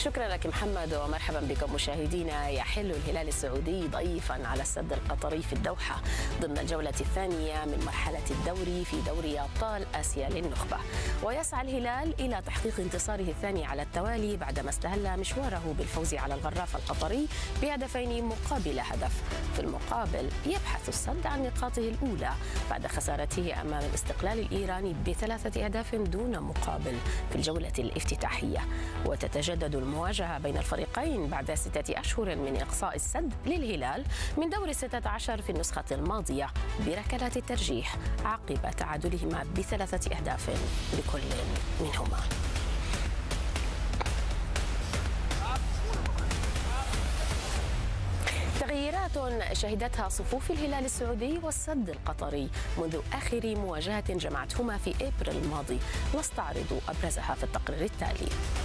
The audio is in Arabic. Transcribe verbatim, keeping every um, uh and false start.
شكرا لك محمد ومرحبا بكم مشاهدينا. يحل الهلال السعودي ضيفا على السد القطري في الدوحة ضمن الجولة الثانية من مرحلة الدوري في دوري أبطال آسيا للنخبة، ويسعى الهلال إلى تحقيق انتصاره الثاني على التوالي بعدما استهل مشواره بالفوز على الغراف القطري بهدفين مقابل هدف. في المقابل يبحث السد عن نقاطه الأولى بعد خسارته أمام الاستقلال الإيراني بثلاثة أهداف دون مقابل في الجولة الافتتاحية، وتتجدد المواجهة بين الفريقين بعد ستة أشهر من إقصاء السد للهلال من دور الستة عشر في النسخة الماضية بركلات الترجيح عقب تعادلهما بثلاثة أهداف لكل منهما. تغييرات شهدتها صفوف الهلال السعودي والسد القطري منذ آخر مواجهة جمعتهما في أبريل الماضي، نستعرض أبرزها في التقرير التالي.